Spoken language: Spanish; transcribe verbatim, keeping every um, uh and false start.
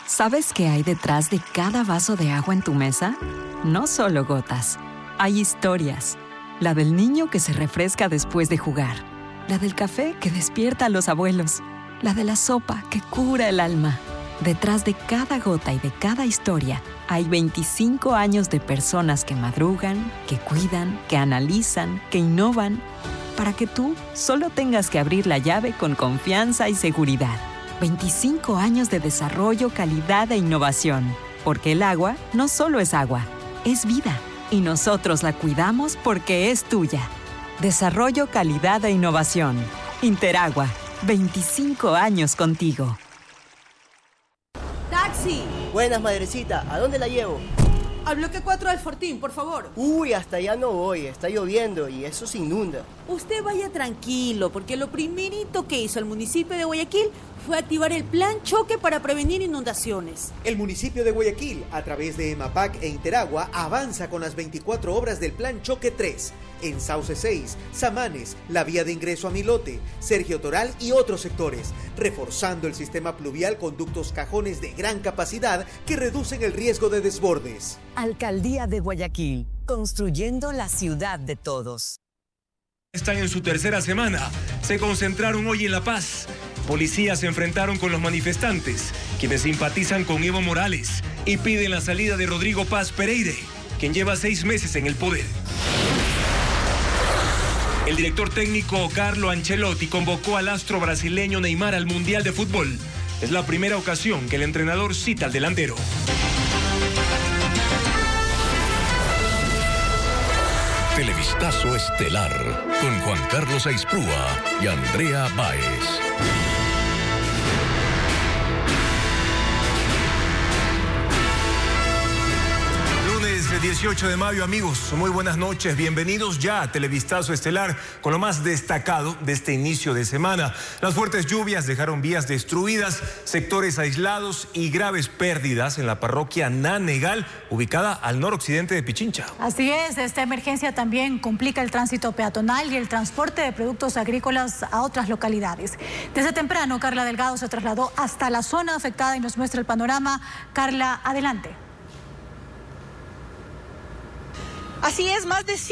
¿Sabes qué hay detrás de cada vaso de agua en tu mesa? No solo gotas. Hay historias. La del niño que se refresca después de jugar. La del café que despierta a los abuelos. La de la sopa que cura el alma. Detrás de cada gota y de cada historia hay veinticinco años de personas que madrugan, que cuidan, que analizan, que innovan, para que tú solo tengas que abrir la llave con confianza y seguridad. veinticinco años de desarrollo, calidad e innovación. Porque el agua no solo es agua, es vida. Y nosotros la cuidamos porque es tuya. Desarrollo, calidad e innovación. Interagua. veinticinco años contigo. ¡Taxi! Buenas, madrecita. ¿A dónde la llevo? Al bloque cuatro del Fortín, por favor. Uy, hasta allá no voy. Está lloviendo y eso se inunda. Usted vaya tranquilo, porque lo primerito que hizo el municipio de Guayaquil fue activar el plan choque para prevenir inundaciones. El municipio de Guayaquil, a través de EMAPAC e Interagua, avanza con las veinticuatro obras del plan choque tres. En Sauce seis, Samanes, la vía de ingreso a Milote, Sergio Toral y otros sectores, reforzando el sistema pluvial con ductos cajones de gran capacidad que reducen el riesgo de desbordes. Alcaldía de Guayaquil, construyendo la ciudad de todos. Están en su tercera semana. Se concentraron hoy en La Paz. Policías se enfrentaron con los manifestantes, quienes simpatizan con Evo Morales y piden la salida de Rodrigo Paz Pereire, quien lleva seis meses en el poder. El director técnico Carlo Ancelotti convocó al astro brasileño Neymar al Mundial de Fútbol. Es la primera ocasión que el entrenador cita al delantero. Televistazo estelar con Juan Carlos Aispúa y Andrea Báez. dieciocho de mayo, amigos, muy buenas noches, bienvenidos ya a Televistazo Estelar con lo más destacado de este inicio de semana. Las fuertes lluvias dejaron vías destruidas, sectores aislados y graves pérdidas en la parroquia Nanegal, ubicada al noroccidente de Pichincha. Así es, esta emergencia también complica el tránsito peatonal y el transporte de productos agrícolas a otras localidades. Desde temprano, Carla Delgado se trasladó hasta la zona afectada y nos muestra el panorama. Carla, adelante. Así es, más de